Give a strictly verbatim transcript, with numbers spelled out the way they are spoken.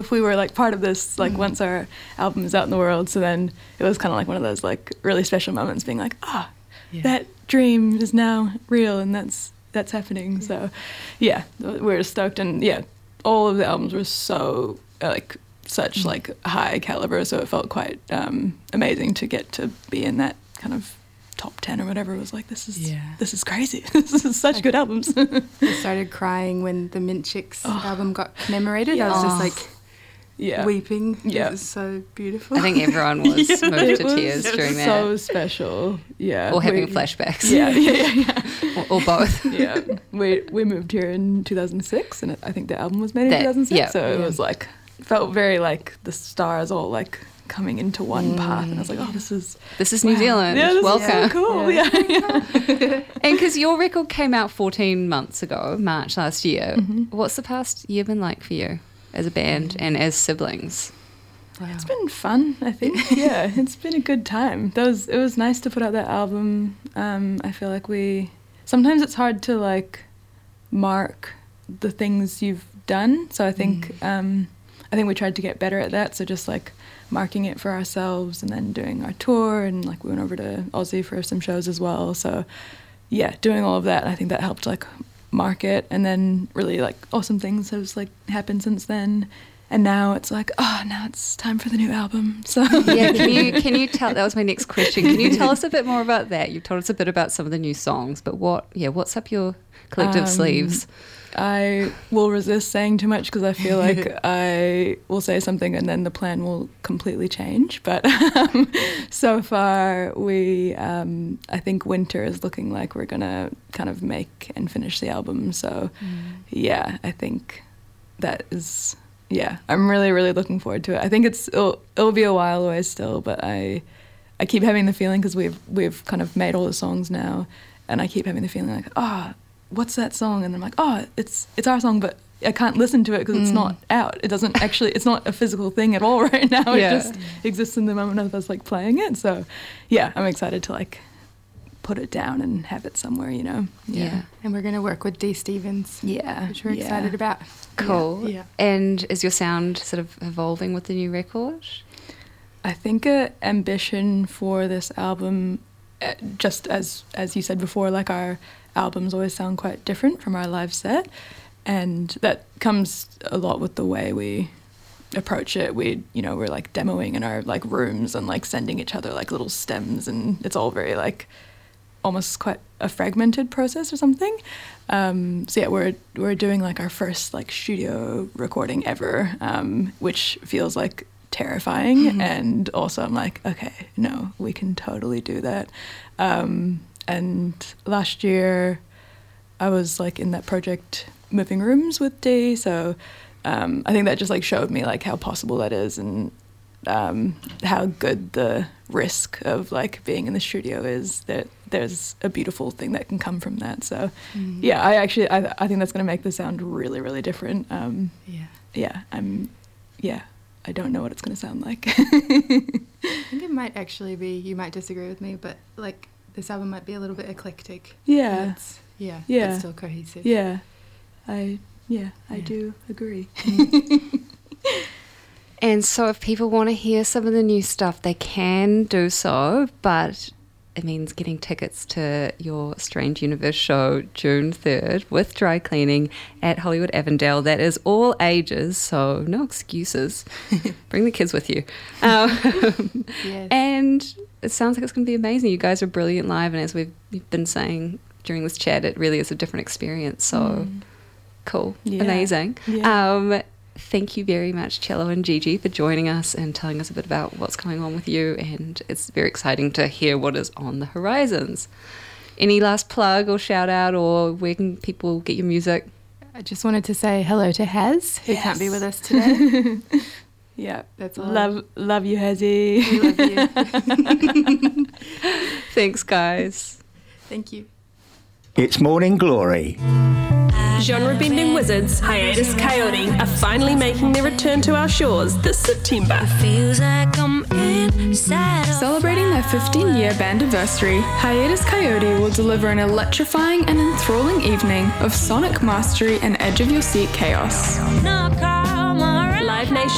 if we were like part of this, like mm. once our album is out in the world. So then it was kind of like one of those like really special moments, being like, ah, oh, yeah. that dream is now real, and that's that's happening. Yeah. So yeah, we're stoked, and yeah, all of the albums were so like such mm. like high caliber. So it felt quite um, amazing to get to be in that kind of top ten or whatever. It was like, this is yeah. this is crazy. This is such I, good albums. I started crying when the Mint Chicks oh. album got commemorated. Yeah. I was just like yeah. weeping. Yeah. It was so beautiful. I think everyone was yeah, moved to was, tears during that. So special. Yeah. Or having we, flashbacks. Yeah, yeah, yeah. yeah. or, or both. Yeah. We we moved here in two thousand six, and I think the album was made in that, two thousand six. Yeah. So yeah. it was like, felt very like the stars all like coming into one mm. path, and I was like, oh, this is this is wow. New Zealand. Yeah, this welcome. Is so cool. Yeah, yeah. yeah. And because your record came out fourteen months ago, March last year, mm-hmm. what's the past year been like for you as a band and as siblings? Wow. It's been fun, I think. Yeah, it's been a good time. That was, it was nice to put out that album. Um, I feel like we sometimes it's hard to like mark the things you've done. So I think mm. um, I think we tried to get better at that. So just like marking it for ourselves, and then doing our tour, and like we went over to Aussie for some shows as well. So yeah, doing all of that, I think that helped like mark it, and then really like awesome things have like happened since then. And now it's like, oh, now it's time for the new album. So yeah, can you can you tell? That was my next question. Can you tell us a bit more about that? You've told us a bit about some of the new songs, but what? Yeah, what's up your collective um, sleeves? I will resist saying too much because I feel like I will say something and then the plan will completely change. But um, so far, we um, I think winter is looking like we're gonna kind of make and finish the album. So mm. yeah, I think that is. Yeah, I'm really, really looking forward to it. I think it's it'll, it'll be a while away still, but I I keep having the feeling, because we've we've kind of made all the songs now, and I keep having the feeling like, oh, what's that song? And I'm like, oh, it's it's our song, but I can't listen to it because mm. it's not out. It doesn't actually, it's not a physical thing at all right now. Yeah. It just exists in the moment of us like playing it. So yeah, I'm excited to like put it down and have it somewhere, you know. Yeah. yeah. And we're going to work with Dee Stevens. Yeah. Which we're yeah. excited about. Cool. Yeah. And is your sound sort of evolving with the new record? I think a ambition for this album, uh, just as as you said before, like our albums always sound quite different from our live set, and that comes a lot with the way we approach it. We, you know, we're like demoing in our like rooms and like sending each other like little stems, and it's all very like almost quite a fragmented process or something. Um, so yeah, we're we're doing like our first like studio recording ever, um, which feels like terrifying. Mm-hmm. And also I'm like, okay, no, we can totally do that. Um, and last year I was like in that project Moving Rooms with Dee, so um, I think that just like showed me like how possible that is, and um, how good the risk of like being in the studio is. That there's a beautiful thing that can come from that. So mm-hmm. yeah, I actually I, I think that's going to make the sound really, really different. Um, yeah, yeah, I'm yeah. I don't know what it's going to sound like. I think it might actually be, you might disagree with me, but like this album might be a little bit eclectic. Yeah. It's, yeah. Yeah. But still cohesive. Yeah. I, yeah, I yeah. do agree. And so if people want to hear some of the new stuff, they can do so, but it means getting tickets to your Strange Universe show June third with Dry Cleaning at Hollywood Avondale. That is all ages, so no excuses. Bring the kids with you. Um, yes. And it sounds like it's going to be amazing. You guys are brilliant live, and as we've been saying during this chat, it really is a different experience. So mm. cool. Yeah. Amazing. Yeah. Um, thank you very much, Cello and Gigi, for joining us and telling us a bit about what's going on with you, and it's very exciting to hear what is on the horizons. Any last plug or shout out, or where can people get your music? I just wanted to say hello to Haz, who yes. can't be with us today. Yeah, that's all. Love, love you, Hazzy. We love you. Thanks, guys. Thank you. It's Morning Glory. Genre-bending wizards, Hiatus Coyote, are finally making their return to our shores this September. Celebrating their fifteen-year bandiversary, Hiatus Coyote will deliver an electrifying and enthralling evening of sonic mastery and edge-of-your-seat chaos. Live Nation